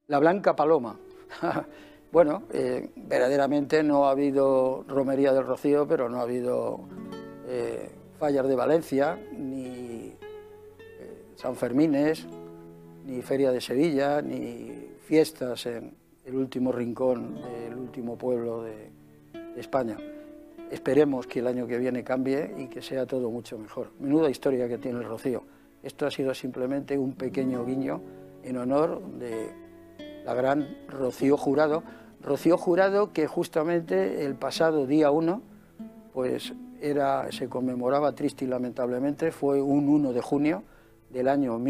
La Blanca Paloma. Bueno, verdaderamente no ha habido romería del Rocío, pero no ha habido fallas de Valencia, ni Sanfermines, ni Feria de Sevilla, ni fiestas en el último rincón del último pueblo de España. Esperemos que el año que viene cambie y que sea todo mucho mejor. Menuda historia que tiene el Rocío. Esto ha sido simplemente un pequeño guiño en honor de la gran Rocío Jurado. Rocío Jurado que justamente el pasado día 1, pues se conmemoraba triste y lamentablemente, fue un 1 de junio del año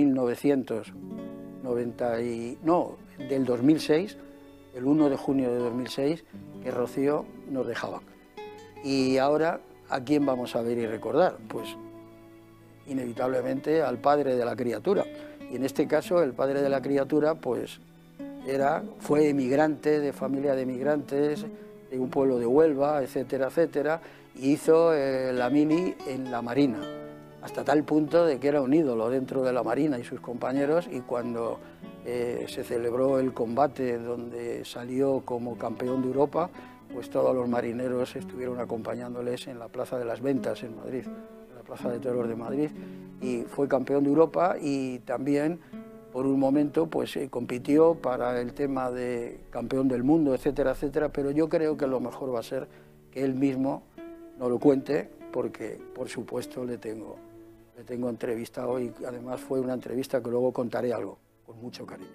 2006, el 1 de junio de 2006, que Rocío nos dejaba. Y ahora, ¿a quién vamos a ver y recordar? Pues inevitablemente al padre de la criatura. Y en este caso, el padre de la criatura, pues fue emigrante, de familia de emigrantes, de un pueblo de Huelva, etcétera, etcétera, y hizo la mili en la Marina, hasta tal punto de que era un ídolo dentro de la Marina y sus compañeros, y cuando se celebró el combate donde salió como campeón de Europa, pues todos los marineros estuvieron acompañándoles en la Plaza de las Ventas en Madrid, en la Plaza de Toros de Madrid, y fue campeón de Europa y también por un momento pues compitió para el tema de campeón del mundo, etcétera, etcétera, pero yo creo que lo mejor va a ser que él mismo nos lo cuente, porque por supuesto le tengo entrevistado y además fue una entrevista que luego contaré algo, con mucho cariño.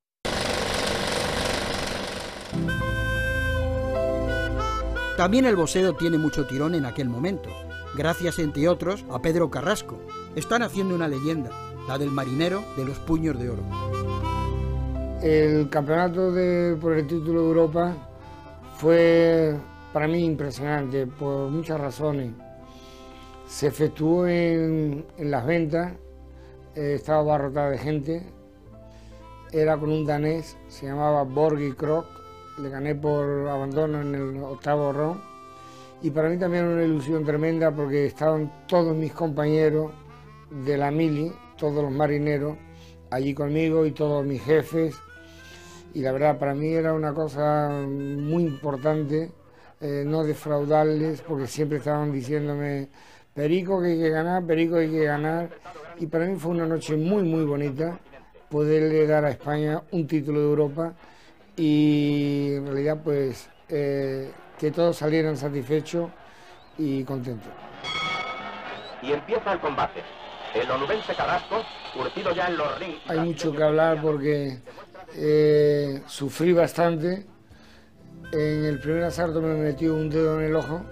También el boxeo tiene mucho tirón en aquel momento, gracias entre otros a Pedro Carrasco. Están haciendo una leyenda, la del marinero de los puños de oro. El campeonato por el título de Europa fue para mí impresionante por muchas razones. Se efectuó en Las Ventas, estaba abarrotada de gente, era con un danés, se llamaba Borgi Krok, le gané por abandono en el 8º round, y para mí también era una ilusión tremenda porque estaban todos mis compañeros de la mili, todos los marineros allí conmigo y todos mis jefes, y la verdad para mí era una cosa muy importante no defraudarles, porque siempre estaban diciéndome: Perico, que hay que ganar, Perico, que hay que ganar, y para mí fue una noche muy muy bonita poderle dar a España un título de Europa, y en realidad pues que todos salieran satisfechos y contentos. Y empieza el combate. El onubense Carrasco, curtido ya en los rings. Hay mucho que hablar porque sufrí bastante. En el primer asalto me metió un dedo en el ojo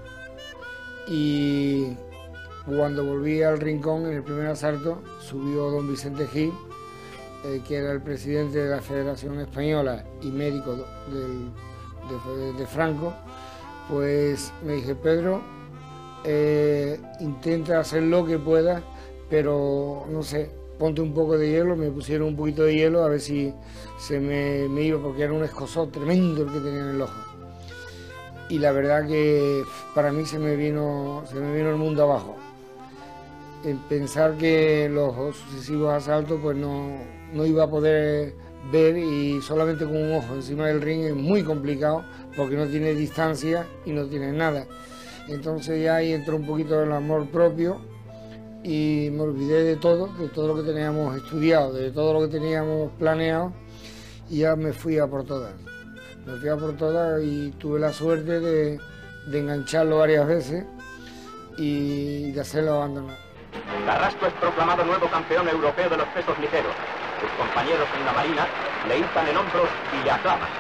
y cuando volví al rincón en el primer asalto subió don Vicente Gil, que era el presidente de la Federación Española y médico de Franco. Pues me dije: Pedro, intenta hacer lo que puedas, pero no sé, ponte un poco de hielo. Me pusieron un poquito de hielo a ver si se me iba, porque era un escozor tremendo el que tenía en el ojo. Y la verdad que para mí se me vino el mundo abajo. En pensar que los sucesivos asaltos pues no iba a poder ver, y solamente con un ojo encima del ring es muy complicado porque no tiene distancia y no tiene nada. Entonces ya ahí entró un poquito el amor propio y me olvidé de todo lo que teníamos estudiado, de todo lo que teníamos planeado, y ya me fui a por todas. Me fui a por todas y tuve la suerte de engancharlo varias veces y de hacerlo abandonar. Carrasco es proclamado nuevo campeón europeo de los pesos ligeros. Sus compañeros en la Marina le hinchan en hombros y le aclaman.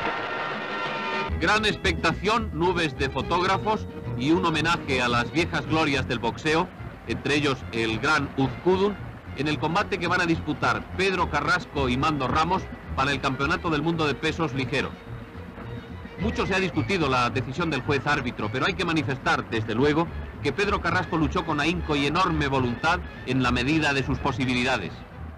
Gran expectación, nubes de fotógrafos y un homenaje a las viejas glorias del boxeo, entre ellos el gran Uzkudun, en el combate que van a disputar Pedro Carrasco y Mando Ramos para el Campeonato del Mundo de Pesos Ligeros. Mucho se ha discutido la decisión del juez árbitro, pero hay que manifestar, desde luego, que Pedro Carrasco luchó con ahínco y enorme voluntad en la medida de sus posibilidades.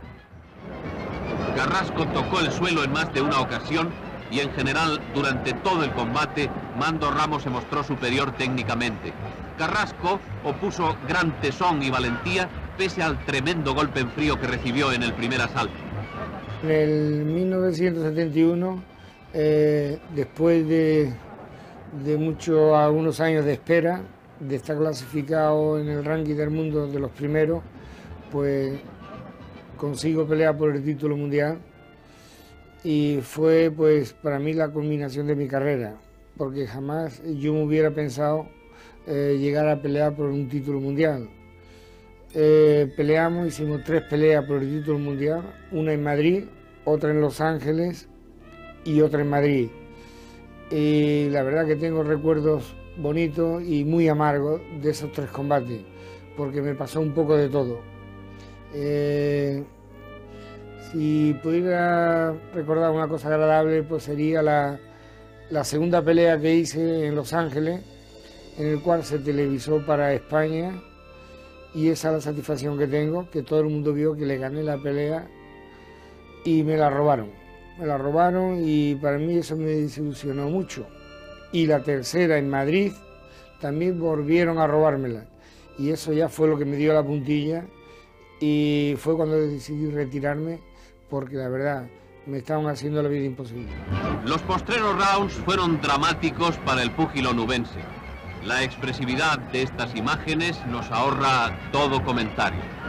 Carrasco tocó el suelo en más de una ocasión y en general durante todo el combate Mando Ramos se mostró superior técnicamente. Carrasco opuso gran tesón y valentía pese al tremendo golpe en frío que recibió en el primer asalto. En el 1971, después de algunos años de espera, de estar clasificado en el ranking del mundo de los primeros, pues consigo pelear por el título mundial y fue pues para mí la culminación de mi carrera, porque jamás yo me hubiera pensado llegar a pelear por un título mundial. Peleamos, hicimos 3 peleas por el título mundial, una en Madrid, otra en Los Ángeles y otra en Madrid. Y la verdad que tengo recuerdos bonitos y muy amargos de esos 3 combates, porque me pasó un poco de todo. Si pudiera recordar una cosa agradable, pues sería la segunda pelea que hice en Los Ángeles, en el cual se televisó para España, y esa es la satisfacción que tengo, que todo el mundo vio que le gané la pelea y me la robaron. Me la robaron y para mí eso me desilusionó mucho. Y la tercera en Madrid también volvieron a robármela. Y eso ya fue lo que me dio la puntilla y fue cuando decidí retirarme porque la verdad me estaban haciendo la vida imposible. Los postreros rounds fueron dramáticos para el púgil onubense. La expresividad de estas imágenes nos ahorra todo comentario.